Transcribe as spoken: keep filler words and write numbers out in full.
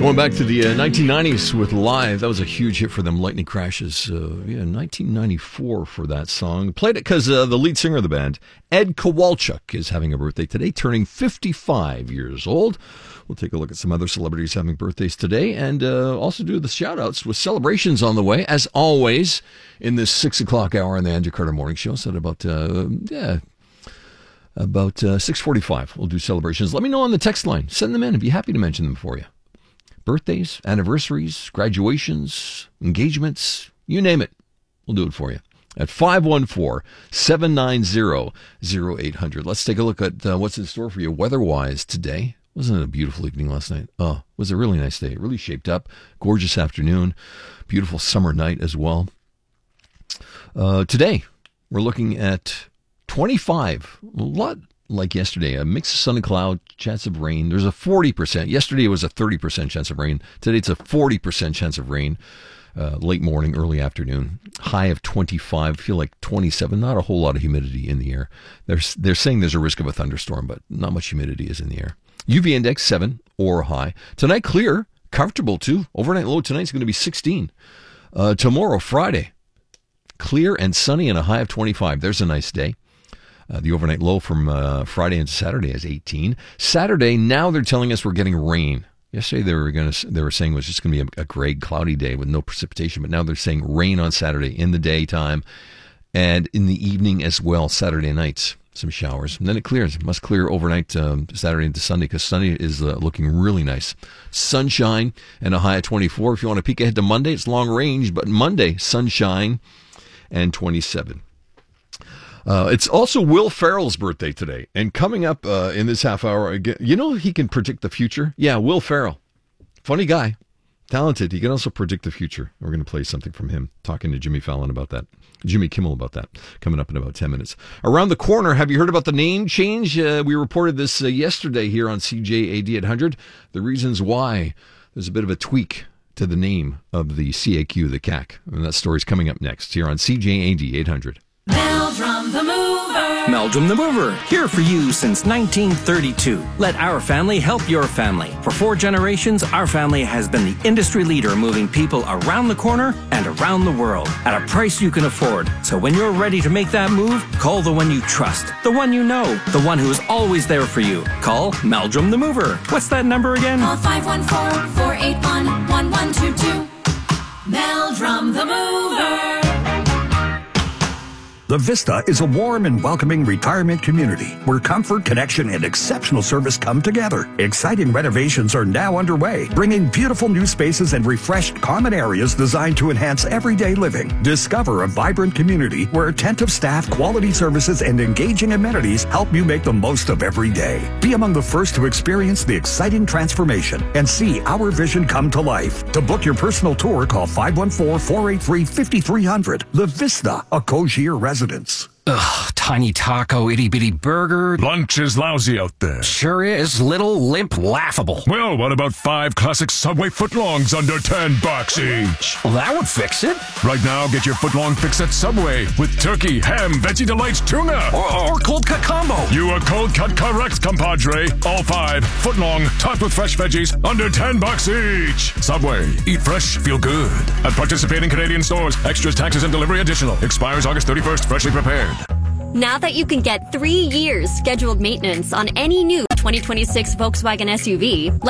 Going back to the uh, nineteen nineties with Live, that was a huge hit for them, Lightning Crashes. Uh, yeah, nineteen ninety-four for that song. Played it because uh, the lead singer of the band, Ed Kowalczyk, is having a birthday today, turning fifty-five years old. We'll take a look at some other celebrities having birthdays today and uh, also do the shout-outs with celebrations on the way, as always, in this six o'clock hour on the Andrew Carter Morning Show. So at about, uh, yeah... About uh, six forty-five, we'll do celebrations. Let me know on the text line. Send them in. I'd be happy to mention them for you. Birthdays, anniversaries, graduations, engagements, you name it. We'll do it for you. At five one four, seven nine zero, zero eight zero zero. Let's take a look at uh, what's in store for you weather-wise today. Wasn't it a beautiful evening last night? Oh, it was a really nice day. It really shaped up. Gorgeous afternoon. Beautiful summer night as well. Uh, today, we're looking at twenty-five, a lot like yesterday, a mix of sun and cloud, chance of rain. There's a forty percent. Yesterday it was a thirty percent chance of rain. Today it's a forty percent chance of rain. Uh, late morning, early afternoon. High of twenty-five, feel like twenty-seven. Not a whole lot of humidity in the air. They're, they're saying there's a risk of a thunderstorm, but not much humidity is in the air. U V index seven or high. Tonight clear, comfortable too. Overnight low tonight's going to be sixteen. Uh, tomorrow, Friday, clear and sunny and a high of twenty-five. There's a nice day. Uh, the overnight low from uh, Friday into Saturday is eighteen. Saturday, now they're telling us we're getting rain. Yesterday they were going to they were saying it was just going to be a, a gray, cloudy day with no precipitation, but now they're saying rain on Saturday in the daytime and in the evening as well. Saturday nights, some showers, and then it clears. It must clear overnight um, Saturday into Sunday because Sunday is uh, looking really nice. Sunshine and a high of twenty-four. If you want to peek ahead to Monday, it's long range, but Monday sunshine and twenty-seven. Uh, it's also Will Ferrell's birthday today. And coming up uh, in this half hour, again, you know he can predict the future? Yeah, Will Ferrell. Funny guy. Talented. He can also predict the future. We're going to play something from him, talking to Jimmy Fallon about that. Jimmy Kimmel about that, coming up in about ten minutes. Around the corner, have you heard about the name change? Uh, we reported this uh, yesterday here on C J A D eight hundred. The reasons why. There's a bit of a tweak to the name of the C A Q, the C A C. And that story's coming up next here on C J A D eight hundred. Meldrum the Mover. Meldrum the Mover, here for you since nineteen thirty-two. Let our family help your family. For four generations, our family has been the industry leader moving people around the corner and around the world at a price you can afford. So when you're ready to make that move, call the one you trust, the one you know, the one who is always there for you. Call Meldrum the Mover. What's that number again? Call five one four, four eight one, one one two two. Meldrum the Mover. The Vista is a warm and welcoming retirement community where comfort, connection, and exceptional service come together. Exciting renovations are now underway, bringing beautiful new spaces and refreshed common areas designed to enhance everyday living. Discover a vibrant community where attentive staff, quality services, and engaging amenities help you make the most of every day. Be among the first to experience the exciting transformation and see our vision come to life. To book your personal tour, call five one four, four eight three, five three zero zero. The Vista, a Cogier residence. Ugh, tiny taco, itty-bitty burger. Lunch is lousy out there. Sure is. Little, limp, laughable. Well, what about five classic Subway footlongs under ten bucks each? Well, that would fix it. Right now, get your footlong fix at Subway with turkey, ham, Veggie Delights, tuna. Or, or cold cut combo. You are cold cut correct, compadre. All five, footlong, topped with fresh veggies, under ten bucks each. Subway, eat fresh, feel good. At participating Canadian stores, extras, taxes, and delivery additional. Expires August thirty-first, freshly prepared. Now that you can get three years scheduled maintenance on any new twenty twenty-six Volkswagen S U V,